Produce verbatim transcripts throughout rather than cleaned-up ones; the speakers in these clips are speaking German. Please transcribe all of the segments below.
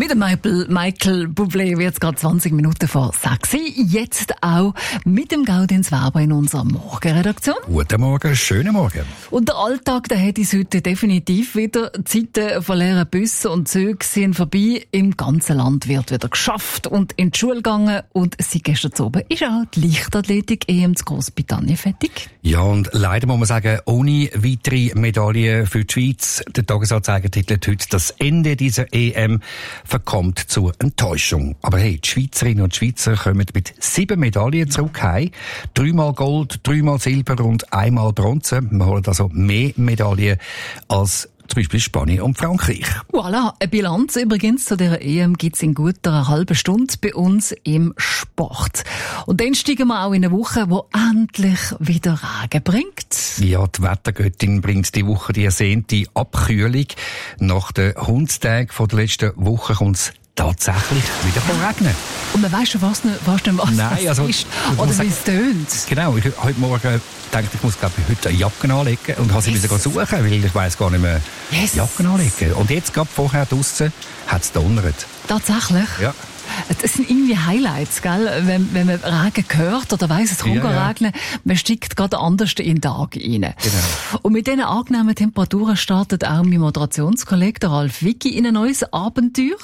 Mit dem Michael, Michael Bublé wird es gerade zwanzig Minuten vor sechs. Jetzt auch mit dem Gaudenz Weber in unserer Morgenredaktion. Guten Morgen, schönen Morgen. Und der Alltag, der hat uns heute definitiv wieder. Die Zeiten von leeren Bussen und Zügen sind vorbei. Im ganzen Land wird wieder geschafft und in die Schule gegangen. Und seit gestern oben ist auch die Leichtathletik-E M zu Großbritannien fertig. Ja, und leider muss man sagen, ohne weitere Medaillen für die Schweiz. Der Tagesanzeiger titelt heute, das Ende dieser E M verkommt zur Enttäuschung. Aber hey, die Schweizerinnen und Schweizer kommen mit sieben Medaillen zurück heim. Dreimal Gold, dreimal Silber und einmal Bronze. Wir holen also mehr Medaillen als zum Beispiel Spanien und Frankreich. Voilà, eine Bilanz übrigens zu dieser E M gibt's in guter einer halben Stunde bei uns im Sport. Und dann steigen wir auch in eine Woche, die endlich wieder Regen bringt. Ja, die Wettergöttin bringt die Woche die ersehnte Abkühlung. Nach den Hundstagen von der letzten Woche kommt's tatsächlich wieder regnen. Und man weiss schon fast nicht, fast nicht was Nein, das also, ist oder wie es tönt. Genau, ich heute Morgen dachte ich, muss glaube ich heute eine Jacke anlegen und habe sie Yes. wieder suchen, weil ich weiss gar nicht mehr Yes. Jacken anlegen. Und jetzt gerade vorher draussen hat es donnert. Tatsächlich? Ja. Das sind irgendwie Highlights, gell? Wenn, wenn man Regen hört oder weiss, es kommt Ja, ja. regnen, man steigt gerade anders in den Tag rein. Genau. Und mit diesen angenehmen Temperaturen startet auch mein Moderationskollege, der Ralf Wicki, in ein neues Abenteuer.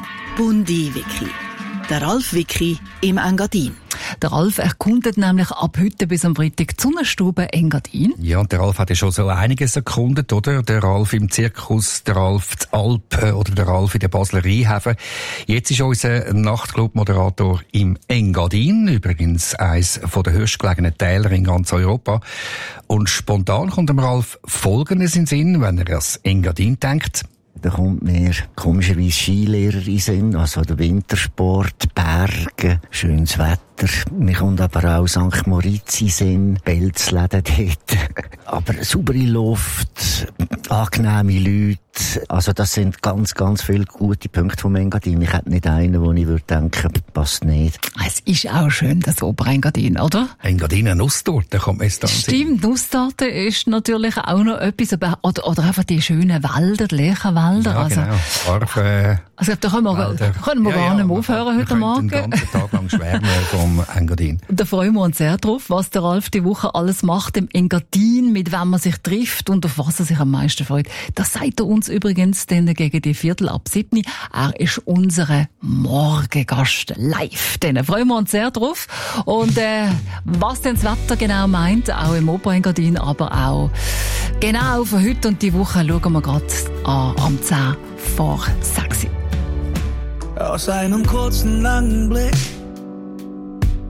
Bundi Wiki. Der Ralf Wicki im Engadin. Der Ralf erkundet nämlich ab heute bis am Freitag die Sonnenstube Engadin. Ja, und der Ralf hat ja schon so einiges erkundet, oder? Der Ralf im Zirkus, der Ralf in Alpen oder der Ralf in der Basler Rheinhäfen. Jetzt ist unser Nachtclub-Moderator im Engadin, übrigens eines der höchstgelegenen Täler in ganz Europa. Und spontan kommt dem Ralf Folgendes in den Sinn, wenn er ans Engadin denkt. Da kommt mir komischerweise Skilehrer in den Sinn, also der Wintersport, Berge, schönes Wetter. Mir kommt aber auch Sankt Moritz in den Sinn, Pelzläden dort. Aber saubere Luft, angenehme Leute. Also das sind ganz, ganz viele gute Punkte vom Engadin. Ich hätte nicht einen, wo ich würde denken, passt nicht. Es ist auch schön, das Oberengadin, oder? Engadin, eine Nusstorte, kommt mir jetzt da in den Sinn. Stimmt, Nusstorte ist natürlich auch noch etwas, aber, oder, oder einfach die schönen Wälder, die Lärchenwälder. Ja, also, genau. Farbe, also da können wir, Wälder. können wir Ja, gar ja, nicht mehr wir aufhören können- heute Morgen. Wir können den ganzen Tag lang schwärmen vom Engadin. Und da freuen wir uns sehr drauf, was der Ralf die Woche alles macht im Engadin, mit wem man sich trifft und auf was er sich am meisten freut. Das sagt er uns übrigens dann gegen die Viertel ab sieben. Er ist unser Morgengast live. Dann freuen wir uns sehr drauf. Und äh, was denn das Wetter genau meint, auch im Oberengadin, aber auch genau für heute und die Woche schauen wir gerade an am zehn vor sechs. Aus einem kurzen, langen Blick